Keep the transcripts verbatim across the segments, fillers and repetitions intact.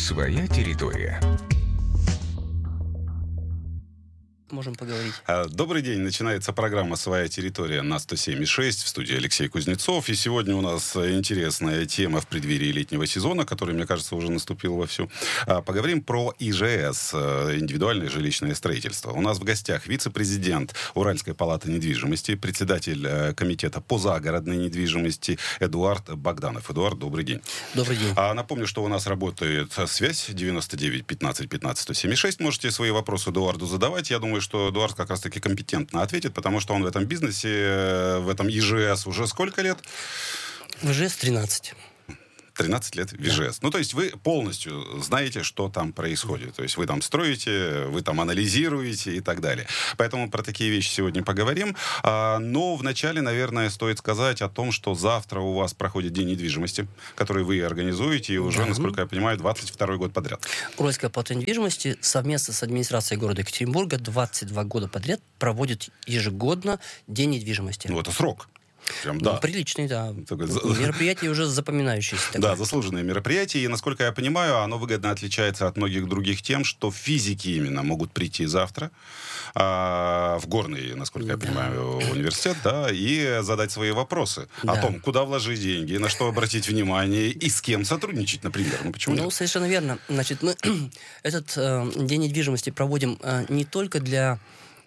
Своя территория. Можем поговорить. Добрый день. Начинается программа «Своя территория» на сто семь и шесть. В студии Алексей Кузнецов. И сегодня у нас интересная тема в преддверии летнего сезона, который, мне кажется, уже наступил вовсю. Поговорим про ИЖС, индивидуальное жилищное строительство. У нас в гостях вице-президент Уральской палаты недвижимости, председатель комитета по загородной недвижимости Эдуард Богданов. Эдуард, добрый день. Добрый день. А напомню, что у нас работает связь девяносто девять пятнадцать пятнадцать сто семь и шесть. Можете свои вопросы Эдуарду задавать. Я думаю, что Эдуард как раз-таки компетентно ответит, потому что он в этом бизнесе, в этом ИЖС уже сколько лет? В ИЖС тринадцать. тринадцать лет в ИЖС. Да. Ну, то есть вы полностью знаете, что там происходит. То есть вы там строите, вы там анализируете и так далее. Поэтому про такие вещи сегодня поговорим. А, но вначале, наверное, стоит сказать о том, что завтра у вас проходит День недвижимости, который вы организуете, и уже, да. насколько я понимаю, двадцать второй год подряд. Уральская палата недвижимости совместно с администрацией города Екатеринбурга двадцать два года подряд проводит ежегодно День недвижимости. Ну, это срок. Прям, да. да. Приличный, да. Такое... Мероприятие уже запоминающееся. Такое. Да, заслуженное мероприятие. И, насколько я понимаю, оно выгодно отличается от многих других тем, что физики именно могут прийти завтра а, в Горный, насколько да. я понимаю, университет, да, и задать свои вопросы да. о том, куда вложить деньги, на что обратить внимание и с кем сотрудничать, например. Ну, почему ну нет? совершенно верно. Значит, мы этот э, День недвижимости проводим э, не только для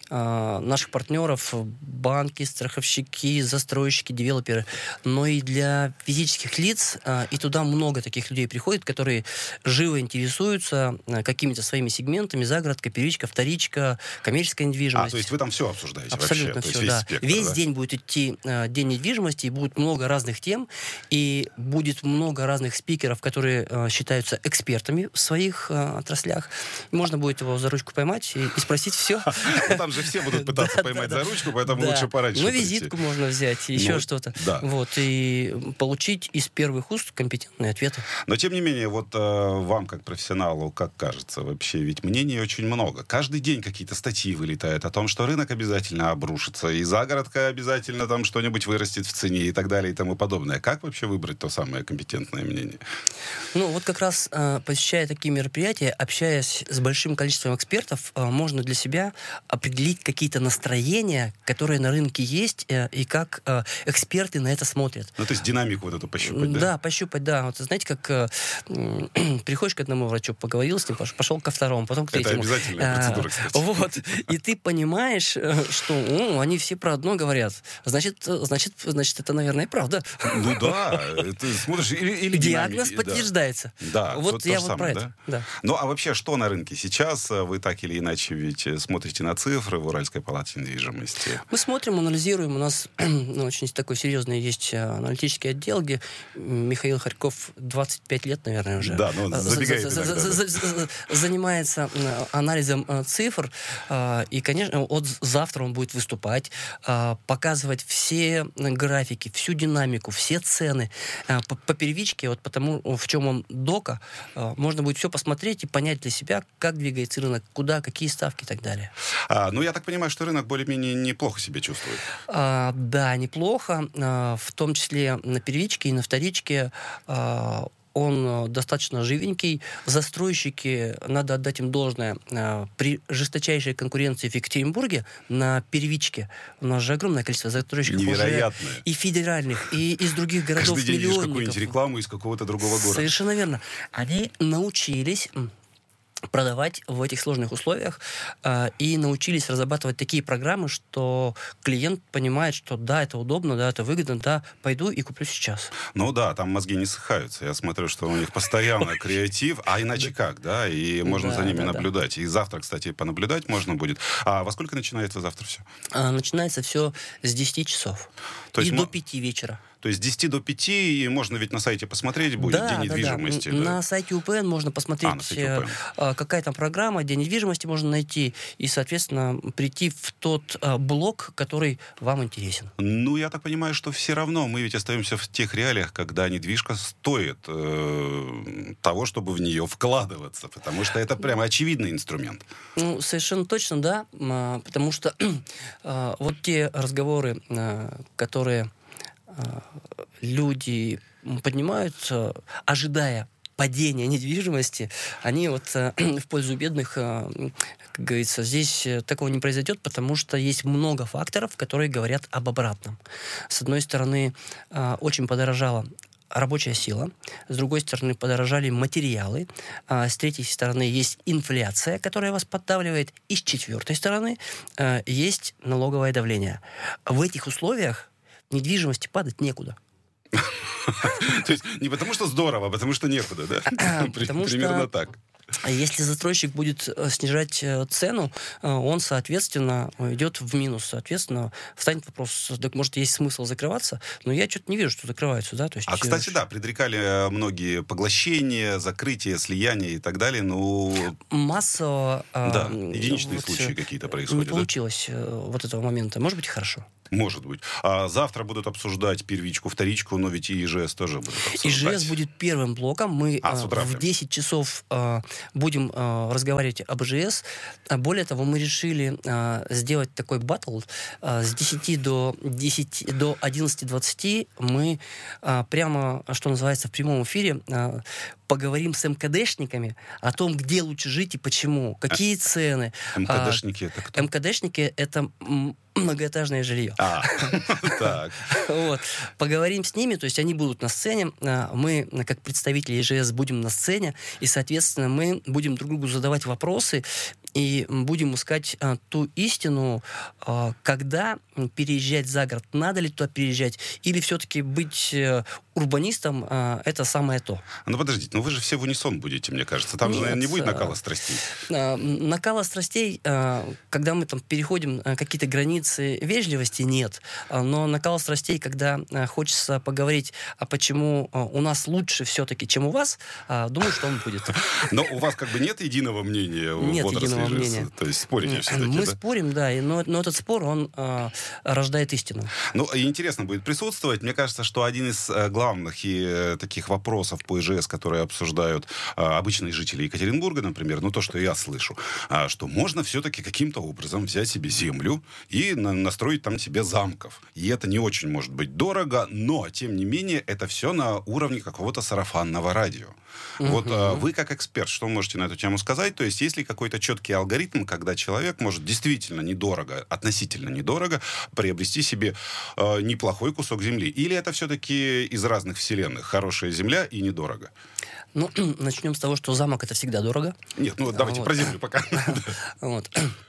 наших партнеров, банки, страховщики, застройщики, девелоперы, но и для физических лиц. И туда много таких людей приходит, которые живо интересуются какими-то своими сегментами: загородка, первичка, вторичка, коммерческая недвижимость. А, то есть вы там все обсуждаете? Абсолютно вообще? все, весь да. спектр, весь да? день будет идти э, День недвижимости, и будет много разных тем, и будет много разных спикеров, которые э, считаются экспертами в своих э, отраслях. И можно будет его за ручку поймать и, и спросить все. Там же все будут пытаться поймать за ручку, поэтому лучше пораньше Ну, прийти. визитку можно взять, еще что-то. Вот, и получить из первых уст компетентные ответы. Но, тем не менее, вот э, вам, как профессионалу, как кажется вообще, ведь мнений очень много. Каждый день какие-то статьи вылетают о том, что рынок обязательно обрушится, и загородка обязательно там что-нибудь вырастет в цене и так далее и тому подобное. Как вообще выбрать то самое компетентное мнение? Ну, вот как раз э, посещая такие мероприятия, общаясь с большим количеством экспертов, э, можно для себя определить какие-то настроения, которые на рынке есть, э, и как э, эксперты на это смотрят. Ну, то есть динамику вот эту пощупать, да? Да, пощупать, да. Вот, знаете, как э, э, приходишь к одному врачу, поговорил с ним, пошел ко второму, потом к третьему. Это обязательная процедура, кстати. Вот. И ты понимаешь, что о, они все про одно говорят. Значит, значит, значит, это, наверное, и правда. Ну да. Ты смотришь, или, или диагноз динамики, подтверждается. Да. Вот то, я то вот самое, про да? это. Да. Ну, а вообще, что на рынке сейчас? Вы так или иначе ведь смотрите на цифры в Уральской палате недвижимости. Мы смотрим, анализируем. У нас ну, очень такой серьезный есть аналитический отдел, где Михаил Харьков двадцать пять лет, наверное, уже да, ну, забегает иногда, за, за, да. занимается анализом цифр. И, конечно, вот завтра он будет выступать, показывать все графики, всю динамику, все цены по, по первичке, вот потому, в чем он дока, можно будет все посмотреть и понять для себя, как двигается рынок, куда, какие ставки и так далее. А, ну, я так понимаю, что рынок более-менее неплохо себя чувствует. А, да, неплохо. А, в том числе на первичке и на вторичке а, он достаточно живенький. Застройщики, надо отдать им должное, при жесточайшей конкуренции в Екатеринбурге на первичке, у нас же огромное количество застройщиков. Невероятное. Уже и федеральных, и из других городов, каждый день видишь миллионников. какую-нибудь рекламу из какого-то другого города. Совершенно верно. Они научились продавать в этих сложных условиях э, и научились разрабатывать такие программы, что клиент понимает, что да, это удобно, да, это выгодно, да, пойду и куплю сейчас. Ну да, там мозги не ссыхаются. Я смотрю, что у них постоянно креатив, а иначе как, да, и можно за ними наблюдать. И завтра, кстати, понаблюдать можно будет. А во сколько начинается завтра все? Начинается все с десяти часов и до пяти вечера. То есть с десяти до пяти, и можно ведь на сайте посмотреть будет да, День да, недвижимости. Да. Да. На сайте УПН можно посмотреть, а, на сайте УПН. какая там программа, День недвижимости можно найти, и, соответственно, прийти в тот а, блок, который вам интересен. Ну, я так понимаю, что все равно мы ведь остаемся в тех реалиях, когда недвижка стоит э, того, чтобы в нее вкладываться, потому что это прямо очевидный инструмент. Ну, совершенно точно, да, потому что э, вот те разговоры, э, которые люди поднимаются, ожидая падения недвижимости, они вот в пользу бедных, как говорится, здесь такого не произойдет, потому что есть много факторов, которые говорят об обратном. С одной стороны, очень подорожала рабочая сила, с другой стороны, подорожали материалы, а с третьей стороны, есть инфляция, которая вас поддавливает, и с четвертой стороны, а, есть налоговое давление. В этих условиях недвижимости падать некуда. То есть не потому что здорово, а потому что некуда, да? Примерно так. Если застройщик будет снижать цену, он, соответственно, идет в минус. Соответственно, встанет вопрос, так может, есть смысл закрываться? Но я что-то не вижу, что закрываются, да? То есть, а, кстати, да, предрекали многие поглощения, закрытия, слияния и так далее, но... Массово... Да, единичные вот случаи какие-то происходят. Не получилось да? вот этого момента. Может быть, хорошо. Может быть. А завтра будут обсуждать первичку, вторичку, но ведь и ИЖС тоже будут обсуждать. ИЖС будет первым блоком. Мы а, а, в десять часов а, будем а, разговаривать об ИЖС. А более того, мы решили а, сделать такой баттл. А, с десяти до одиннадцати двадцати мы а, прямо, что называется, в прямом эфире а, поговорим с МКДшниками о том, где лучше жить и почему, какие цены. МКДшники это кто? МКДшники это многоэтажное жилье. А, так. Вот. Поговорим с ними, то есть они будут на сцене, мы, как представители ИЖС, будем на сцене, и, соответственно, мы будем друг другу задавать вопросы и будем искать а, ту истину, а, когда переезжать за город, надо ли туда переезжать, или все-таки быть а, урбанистом, а, это самое то. Ну, подождите, ну вы же все в унисон будете, мне кажется. Там Нет, же, наверное, не будет накала страстей. А, накала страстей, а, когда мы там переходим а, какие-то границы вежливости, нет. А, но накала страстей, когда а, хочется поговорить, а почему а, у нас лучше все-таки, чем у вас, а, думаю, что он будет. Но у вас как бы нет единого мнения в отрасли ИЖС? То есть спорите все-таки, Мы да? спорим, да, но, но этот спор, он а, рождает истину. Ну, интересно будет присутствовать. Мне кажется, что один из главных и э, таких вопросов по ИЖС, которые обсуждают э, обычные жители Екатеринбурга, например, ну, то, что я слышу, э, что можно все-таки каким-то образом взять себе землю и на- настроить там себе замков. И это не очень может быть дорого, но, тем не менее, это все на уровне какого-то сарафанного радио. Uh-huh. Вот э, вы, как эксперт, что можете на эту тему сказать? То есть, есть ли какой-то четкий алгоритм, когда человек может действительно недорого, относительно недорого, приобрести себе э, неплохой кусок земли? Или это все-таки из разных вселенных? Хорошая земля и недорого? Ну, начнем с того, что замок — это всегда дорого. Нет, ну давайте вот. Про землю пока. Вот.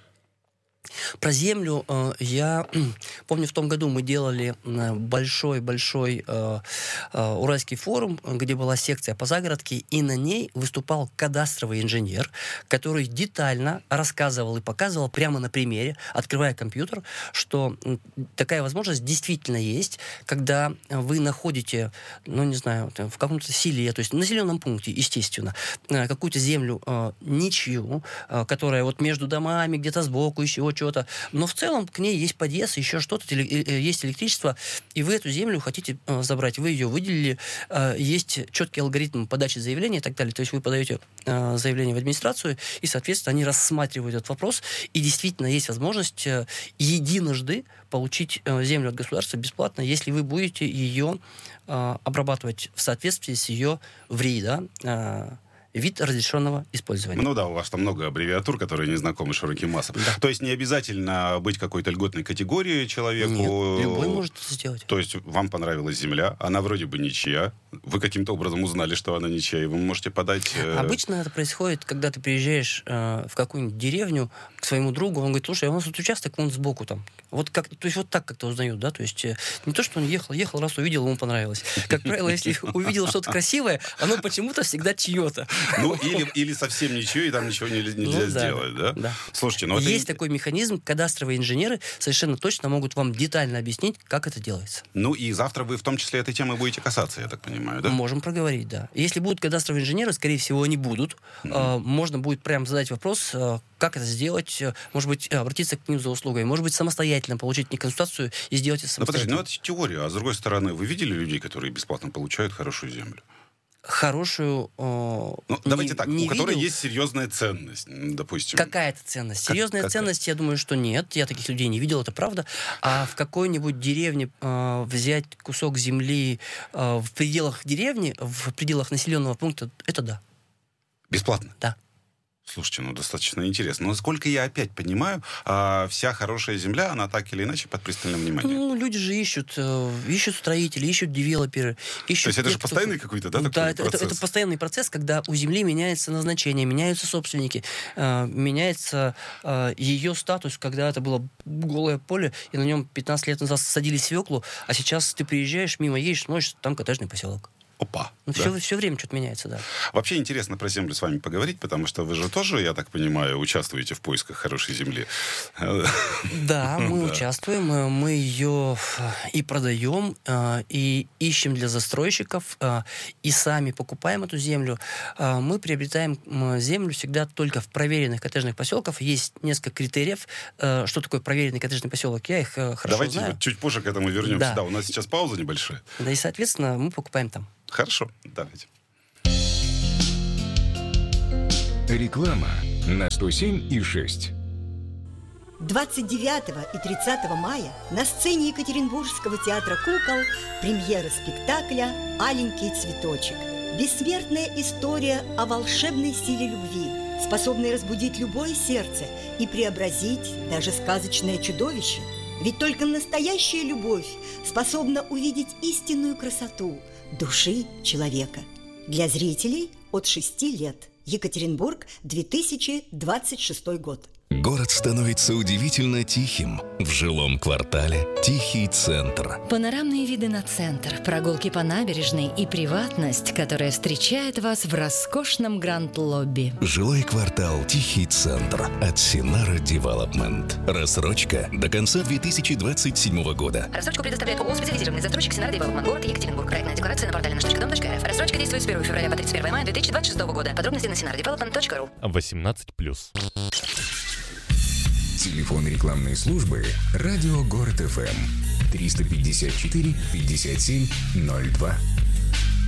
Про землю э, я помню, в том году мы делали большой-большой э, э, уральский форум, где была секция по загородке, и на ней выступал кадастровый инженер, который детально рассказывал и показывал прямо на примере, открывая компьютер, что такая возможность действительно есть, когда вы находите, ну, не знаю, в каком-то селе, то есть в населенном пункте, естественно, какую-то землю э, ничью, э, которая вот между домами, где-то сбоку, еще чего-то, но в целом к ней есть подъезд, еще что-то, есть электричество, и вы эту землю хотите э, забрать, вы ее выделили, э, есть четкий алгоритм подачи заявления и так далее, то есть вы подаете э, заявление в администрацию, и, соответственно, они рассматривают этот вопрос, и действительно есть возможность э, единожды получить э, землю от государства бесплатно, если вы будете ее э, обрабатывать в соответствии с ее ВРИ, да, э, вид разрешенного использования. Ну да, у вас там много аббревиатур, которые не знакомы широким массам. Да. То есть не обязательно быть какой-то льготной категории человеку. Нет, любой может это сделать. То есть вам понравилась земля, она вроде бы ничья, вы каким-то образом узнали, что она ничья, и вы можете подать... Э... Обычно это происходит, когда ты приезжаешь э, в какую-нибудь деревню к своему другу, он говорит: слушай, а у нас тут участок, вон сбоку там. Вот как, то есть вот так как-то узнают, да, то есть э, не то, что он ехал, ехал, раз увидел, ему понравилось. Как правило, если увидел что-то красивое, оно почему-то всегда чье-то. Ну, или, или совсем ничего, и там ничего не, нельзя ну, сделать, да? да? да. Слушайте, ну... Есть это... такой механизм, кадастровые инженеры совершенно точно могут вам детально объяснить, как это делается. Ну, и завтра вы в том числе этой темы будете касаться, я так понимаю, да? Можем проговорить, да. Если будут кадастровые инженеры, скорее всего, они будут. Mm-hmm. Можно будет прямо задать вопрос, как это сделать, может быть, обратиться к ним за услугой, может быть, самостоятельно получить не консультацию и сделать это самостоятельно. Ну, подожди, ну это теория, а с другой стороны, вы видели людей, которые бесплатно получают хорошую землю? хорошую... Э, ну, давайте не, так, не у которой видел. есть серьезная ценность, допустим. Какая-то ценность. Как, Серьезная как ценность, я думаю, что нет. Я таких людей не видел, это правда. А в какой-нибудь деревне э, взять кусок земли э, в пределах деревни, в пределах населенного пункта, это да. Бесплатно? Да. Слушайте, ну достаточно интересно. Но насколько я опять понимаю, а, вся хорошая земля, она так или иначе под пристальным вниманием. Ну, люди же ищут, э, ищут строители, ищут девелоперы. Ищут То есть это тех, же кто... постоянный какой-то, да, да, такой это, процесс? Это, это постоянный процесс, когда у земли меняется назначение, меняются собственники, э, меняется э, ее статус, когда это было голое поле, и на нем пятнадцать лет назад садили свеклу, а сейчас ты приезжаешь, мимо едешь, смотришь, там коттеджный поселок. Опа. Ну, да. все, все время что-то меняется, да. Вообще интересно про землю с вами поговорить, потому что вы же тоже, я так понимаю, участвуете в поисках хорошей земли. Да, мы участвуем, мы ее и продаем, и ищем для застройщиков, и сами покупаем эту землю. Мы приобретаем землю всегда только в проверенных коттеджных поселках. Есть несколько критериев, что такое проверенный коттеджный поселок. Я их хорошо Давайте знаю. Давайте чуть позже к этому вернемся. Да. да, у нас сейчас пауза небольшая. Да, и, соответственно, мы покупаем там. Хорошо, давайте. Реклама на сто семь и шесть. двадцать девятого и тридцатого мая на сцене Екатеринбургского театра кукол премьера спектакля «Аленький цветочек». Бессмертная история о волшебной силе любви, способной разбудить любое сердце и преобразить даже сказочное чудовище. Ведь только настоящая любовь способна увидеть истинную красоту души человека. Для зрителей от шести лет. Екатеринбург, две тысячи двадцать шестой год. Город становится удивительно тихим. В жилом квартале Тихий центр. Панорамные виды на центр, прогулки по набережной и приватность, которая встречает вас в роскошном гранд-лобби. Жилой квартал Тихий центр от Синара Девелопмент. Рассрочка до конца две тысячи двадцать седьмого года. Рассрочку предоставляет ООО «Специализированный застройщик Синара Девелопмент, город Екатеринбург. Проектная декларация на портале наш точка дом точка эр эф. Рассрочка действует с первого февраля по тридцать первого мая две тысячи двадцать шестого года. Подробности на синара девелопмент точка ру. восемнадцать плюс. Телефон рекламной службы «Радио Город ФМ» триста пятьдесят четыре пятьдесят семь ноль два.